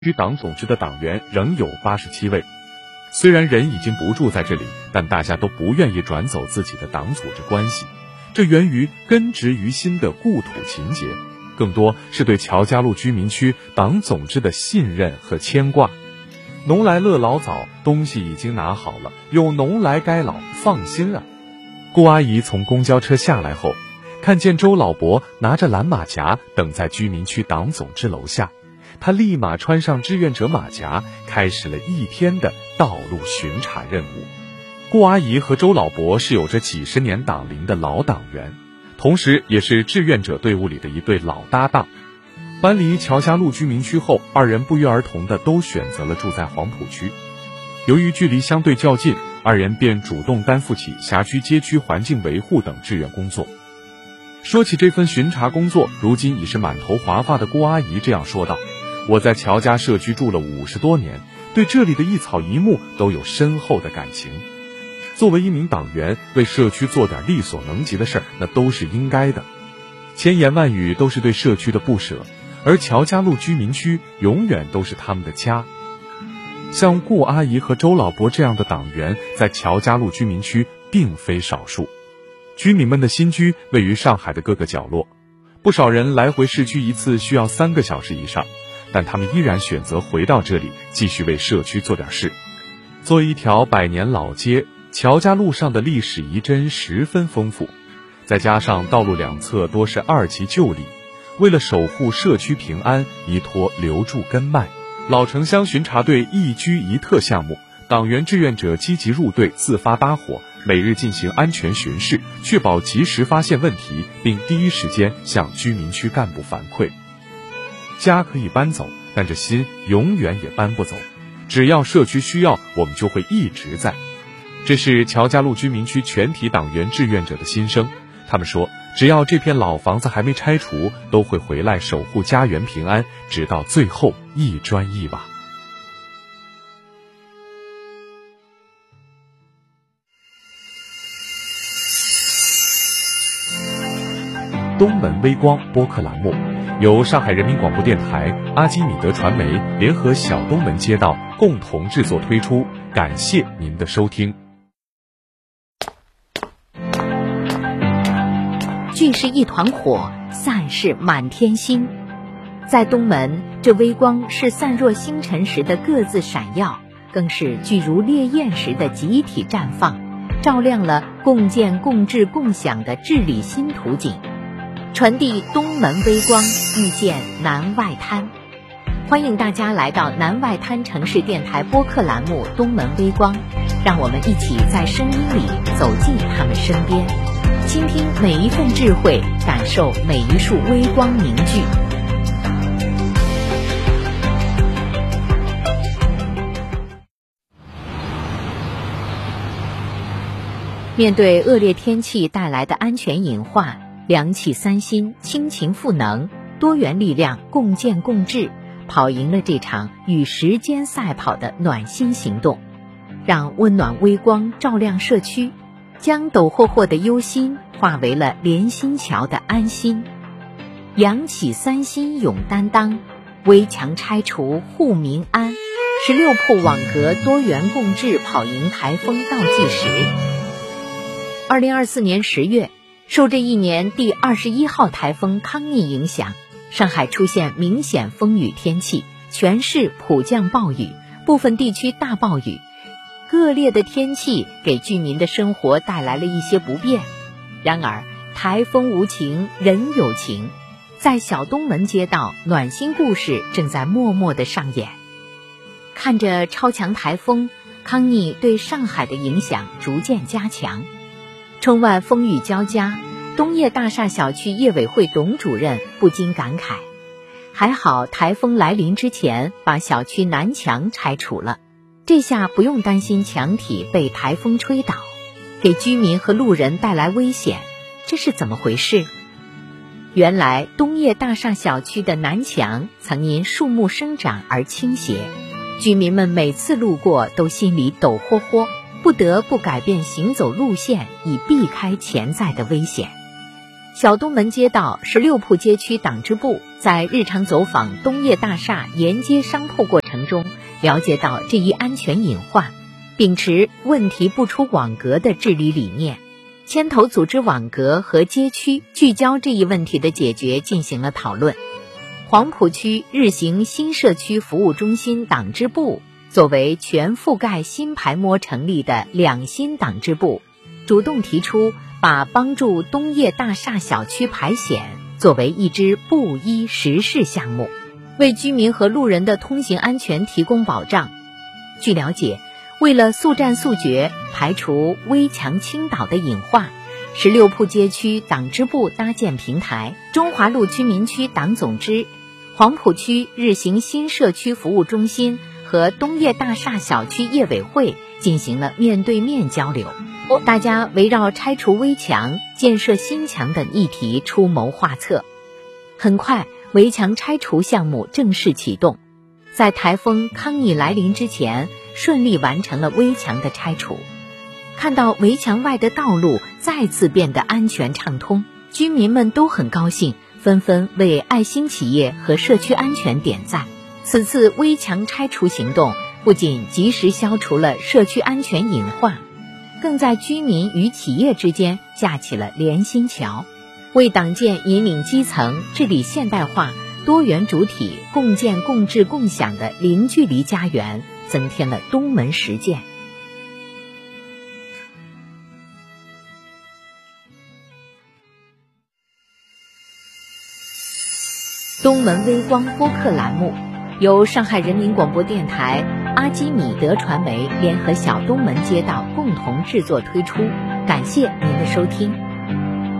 区党总支的党员仍有87位。虽然人已经不住在这里，但大家都不愿意转走自己的党组织关系，这源于根植于心的故土情结，更多是对乔家路居民区党总支的信任和牵挂。农来乐老早，东西已经拿好了，有农来该老，放心啊。顾阿姨从公交车下来后，看见周老伯拿着蓝马甲等在居民区党总支楼下，他立马穿上志愿者马甲，开始了一天的道路巡查任务。顾阿姨和周老伯是有着几十年党龄的老党员，同时也是志愿者队伍里的一对老搭档。搬离乔家路居民区后，二人不约而同的都选择了住在黄浦区。由于距离相对较近，二人便主动担负起辖区街区环境维护等志愿工作。说起这份巡查工作，如今已是满头华发的顾阿姨这样说道：我在乔家社区住了50多年，对这里的一草一木都有深厚的感情。作为一名党员，为社区做点力所能及的事儿，那都是应该的。千言万语都是对社区的不舍，而乔家路居民区永远都是他们的家。像顾阿姨和周老伯这样的党员，在乔家路居民区并非少数。居民们的新居位于上海的各个角落，不少人来回市区一次需要3个小时以上，但他们依然选择回到这里，继续为社区做点事。作为一条100年老街，乔家路上的历史遗珍十分丰富，再加上道路两侧多是2期旧里，为了守护社区平安，依托留住根脉，老城乡巡查队一居一特项目，党员志愿者积极入队，自发搭伙，每日进行安全巡视，确保及时发现问题，并第一时间向居民区干部反馈。家可以搬走，但这心永远也搬不走。只要社区需要，我们就会一直在。这是乔家路居民区全体党员志愿者的心声。他们说，只要这片老房子还没拆除，都会回来守护家园平安，直到最后一砖一瓦。东门微光播客栏目由上海人民广播电台、阿基米德传媒联合小东门街道共同制作推出，感谢您的收听。 聚是一团火，散是满天星。在东门，这微光是散若星辰时的各自闪耀，更是聚如烈焰时的集体绽放，照亮了共建共治共享的治理新图景，传递东门微光，遇见南外滩。欢迎大家来到南外滩城市电台播客栏目东门微光，让我们一起在声音里走进他们身边，倾听每一份智慧，感受每一束微光凝聚。面对恶劣天气带来的安全隐患，良企3心，亲情赋能，多元力量共建共治，跑赢了这场与时间赛跑的暖心行动，让温暖微光照亮社区，将抖霍霍的忧心化为了连心桥的安心。扬起3心勇担当，危墙拆除护民安，16铺网格多元共治跑赢台风倒计时。2024年10月，受这一年第21号台风康妮影响，上海出现明显风雨天气，全市普降暴雨，部分地区大暴雨。恶劣的天气给居民的生活带来了一些不便。然而，台风无情，人有情，在小东门街道，暖心故事正在默默地上演。看着超强台风，康妮对上海的影响逐渐加强。窗外风雨交加，东叶大厦小区业委会董主任不禁感慨，还好台风来临之前把小区南墙拆除了，这下不用担心墙体被台风吹倒，给居民和路人带来危险。这是怎么回事？原来东叶大厦小区的南墙曾因树木生长而倾斜，居民们每次路过都心里抖霍霍，不得不改变行走路线，以避开潜在的危险。 小东门街道16铺街区党支部在日常走访东业大厦沿街商铺过程中，了解到这一安全隐患，秉持问题不出网格的治理理念，牵头组织网格和街区聚焦这一问题的解决进行了讨论。黄埔区日行新社区服务中心党支部作为全覆盖新牌模成立的两新党支部，主动提出把帮助东业大厦小区排险作为一支部一实事项目，为居民和路人的通行安全提供保障。据了解，为了速战速决，排除危墙倾倒的隐患，16铺街区党支部搭建平台，中华路居民区党总支、黄埔区日行新社区服务中心和东业大厦小区业委会进行了面对面交流，大家围绕拆除危墙、建设新墙等议题出谋划策。很快，围墙拆除项目正式启动，在台风康妮来临之前，顺利完成了危墙的拆除。看到围墙外的道路再次变得安全畅通，居民们都很高兴，纷纷为爱心企业和社区安全点赞。此次危墙拆除行动不仅及时消除了社区安全隐患，更在居民与企业之间架起了连心桥，为党建引领基层治理现代化、多元主体共建共治共享的零距离家园增添了东门实践。东门微光播客栏目由上海人民广播电台、阿基米德传媒联合小东门街道共同制作推出，感谢您的收听。